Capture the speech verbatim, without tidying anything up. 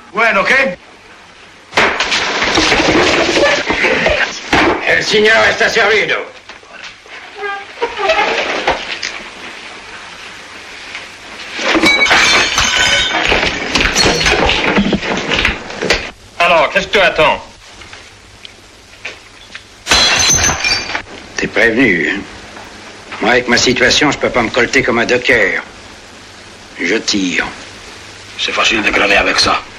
Bueno, ¿qué? El señor está servido. Alors, qu'est-ce que tu attends? T'es prévenu, hein? Moi, avec ma situation, je peux pas me colter comme un docker. Je tire. C'est facile de crâner avec ça.